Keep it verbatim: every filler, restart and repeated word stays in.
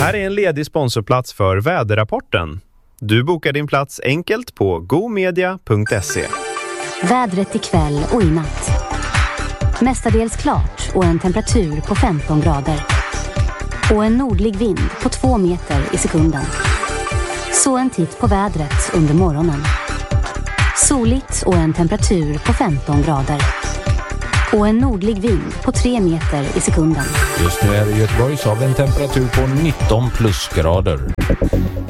Här är en ledig sponsorplats för väderrapporten. Du bokar din plats enkelt på gomedia punkt se. Vädret ikväll och i natt. Mestadels klart och en temperatur på femton grader. Och en nordlig vind på två meter i sekunden. Så en titt på vädret under morgonen. Soligt och en temperatur på femton grader. Och en nordlig vind på tre meter i sekunden. Just nu är det Göteborg så har vi en temperatur på nitton plusgrader.